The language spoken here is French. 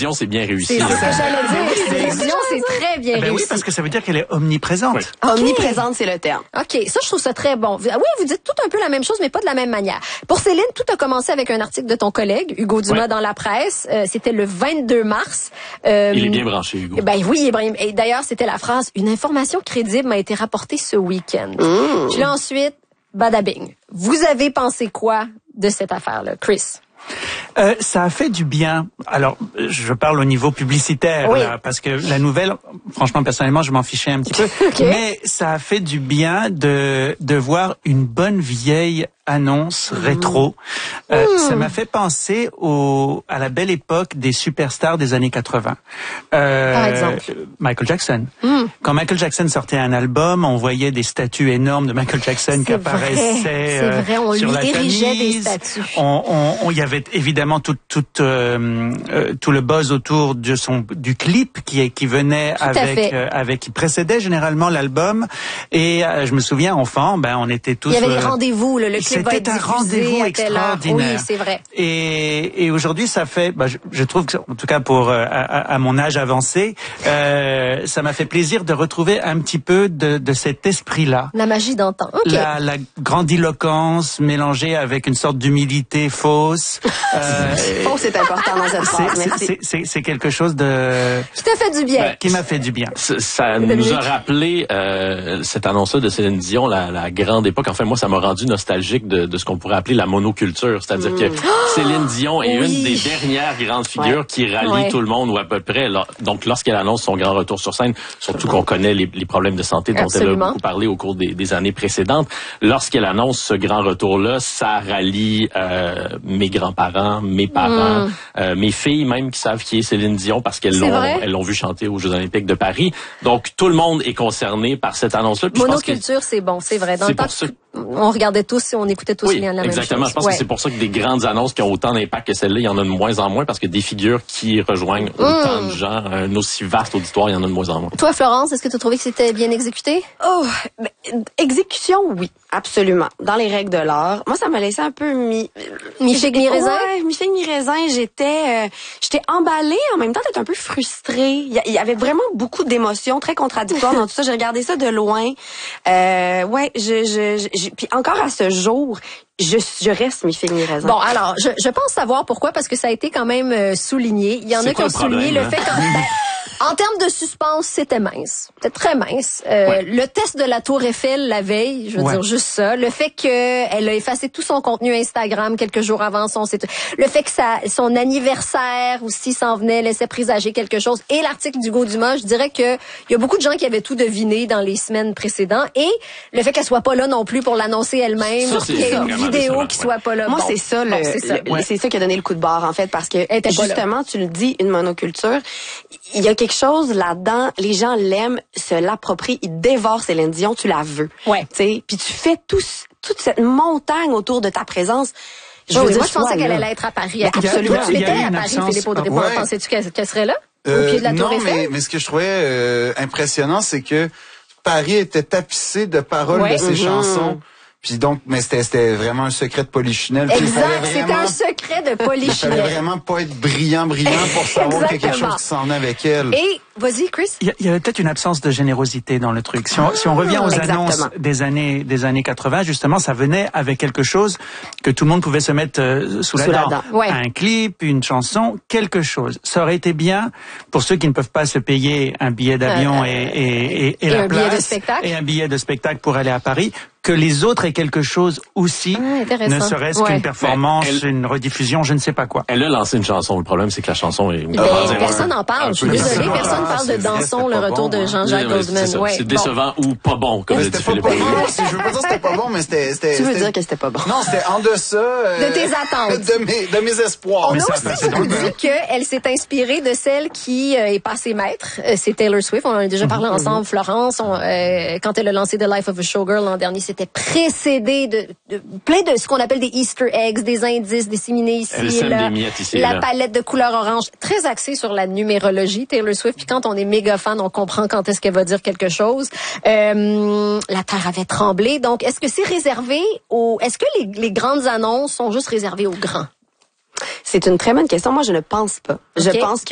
Dion, c'est bien réussi. C'est ce que j'allais dire. Céline Dion, c'est très bien réussi. Oui, parce que ça veut dire qu'elle est omniprésente. Oui. Okay. Omniprésente, c'est le terme. OK, ça, je trouve ça très bon. Oui, vous dites tout un peu la même chose, mais pas de la même manière. Pour Céline, tout a commencé avec un article de ton collègue, Hugo Dumas, dans la presse. C'était le 22 mars. Il est bien branché, Hugo. Ben oui, Ibrahim. Et d'ailleurs, c'était la phrase « Une information crédible m'a été rapportée ce week-end ». Puis là, ensuite, badabing. Vous avez pensé quoi de cette affaire-là, Chris? Ça a fait du bien. Alors, je parle au niveau publicitaire, là, parce que la nouvelle, franchement, personnellement, je m'en fichais un petit peu. Mais ça a fait du bien de voir une bonne vieille annonce rétro. Ça m'a fait penser à la belle époque des superstars des années 80. Par exemple? Michael Jackson. Quand Michael Jackson sortait un album, on voyait des statues énormes de Michael Jackson qui apparaissaient on sur lui la érigeait Tamise. des statues. Il y avait évidemment tout le buzz autour du clip qui venait qui précédait généralement l'album. Et je me souviens, enfant, on était tous. Il y avait des rendez-vous, le clip va être c'était un rendez-vous extraordinaire. Oui, c'est vrai. Et aujourd'hui, ça fait, je trouve que, en tout cas à mon âge avancé, ça m'a fait plaisir de retrouver un petit peu de cet esprit-là. La magie d'antan. Okay. La grandiloquence mélangée avec une sorte d'humilité fausse. Fausse, c'est important dans cette phrase. C'est quelque chose de... Qui t'a fait du bien. Qui m'a fait du bien. Ça nous a rappelé cette annonce-là de Céline Dion, la grande époque. Enfin, moi, ça m'a rendu nostalgique de ce qu'on pourrait appeler la monoculture. C'est-à-dire que Céline Dion est une des dernières grandes figures qui rallie tout le monde, ou à peu près. Donc, lorsqu'elle annonce son grand retour sur scène, surtout qu'on connaît les problèmes de santé dont elle a beaucoup parlé au cours des années précédentes, lorsqu'elle annonce ce grand retour-là, ça rallie mes grands-parents, mes parents, mes filles même qui savent qui est Céline Dion parce qu'elles l'ont vu chanter aux Jeux Olympiques de Paris. Donc, tout le monde est concerné par cette annonce-là. Puis monoculture, c'est bon, c'est vrai. Dans le temps, on regardait tous et on écoutait tous la même exactement. chose. Je pense que c'est pour ça que des grandes annonces qui ont autant d'impact que celle-là, il y en a de moins en moins parce que des figures qui rejoignent autant de gens, un aussi vaste auditoire, il y en a de moins en moins. Toi, Florence, est-ce que tu as trouvé que c'était bien exécuté? Exécution, oui, absolument. Dans les règles de l'art. Moi, ça m'a laissé un peu mi-figue, mi-raisin? Ouais, mi-figue, mi-raisin. J'étais emballée, en même temps, d'être un peu frustrée. Il y avait vraiment beaucoup d'émotions très contradictoires dans tout ça. J'ai regardé ça de loin. Puis encore à ce jour, je reste mi-figue, mi-raisin. Bon, alors, je pense savoir pourquoi, parce que ça a été quand même souligné. Il y en a qui ont souligné le fait en termes de suspense, c'était mince. C'était très mince. Le test de la Tour Eiffel la veille, je veux dire juste ça. Le fait qu'elle a effacé tout son contenu Instagram quelques jours avant le fait que son anniversaire aussi s'en venait, laissait présager quelque chose. Et l'article d'Hugo Dumas, je dirais que il y a beaucoup de gens qui avaient tout deviné dans les semaines précédentes. Et le fait qu'elle soit pas là non plus pour l'annoncer elle-même, qu'il y ait une vidéo qui soit pas là. Moi, c'est ça, c'est ça qui a donné le coup de barre, en fait, parce que justement, tu le dis, une monoculture, il y a quelque chose là-dedans, les gens l'aiment, se l'approprient, ils dévorent Céline Dion, tu la veux. Ouais. Tu sais, puis tu fais toute cette montagne autour de ta présence. Moi, je pensais qu'elle allait être à Paris. Absolument. Tu étais à Paris, Philippe Audrey. Pensais-tu qu'elle serait là? Au pied de la Tour Eiffel? Mais ce que je trouvais impressionnant, c'est que Paris était tapissé de paroles de ses chansons. Puis donc, mais c'était vraiment un secret de Polichinelle. Exact, c'était un secret de Polichinelle. Il fallait vraiment pas être brillant pour savoir qu'il y a quelque chose qui s'en venait avec elle. Et, vas-y, Chris. Il y avait peut-être une absence de générosité dans le truc. Si on revient aux annonces des années 80, justement, ça venait avec quelque chose que tout le monde pouvait se mettre sous la dent. Un clip, une chanson, quelque chose. Ça aurait été bien pour ceux qui ne peuvent pas se payer un billet d'avion et la place et un billet de spectacle pour aller à Paris, que les autres aient quelque chose aussi, ne serait-ce qu'une performance, une rediffusion, je ne sais pas quoi. Elle a lancé une chanson. Le problème, c'est que la chanson est... personne n'en parle. Je suis désolée, personne parle de Danson, le retour de Jean-Jacques Goldman. C'est décevant ou pas bon, comme le dit Philippe. Je veux pas dire que c'était pas bon, mais c'était... Tu veux dire que c'était pas bon? Non, c'était en deçà... de tes attentes. De mes espoirs. On a aussi dit qu'elle s'est inspirée de celle qui est passée maître. C'est Taylor Swift. On en a déjà parlé ensemble, Florence. Quand elle a lancé The Life of a Showgirl l'an dernier, c'était précédé de plein de ce qu'on appelle des Easter eggs, des indices disséminés ici, la palette de couleurs orange, très axée sur la numérologie, Taylor Swift. Puis quand on est méga fan, on comprend quand est-ce qu'elle va dire quelque chose. La terre avait tremblé. Donc, est-ce que c'est réservé est-ce que les grandes annonces sont juste réservées aux grands? C'est une très bonne question. Moi, je ne pense pas. Je pense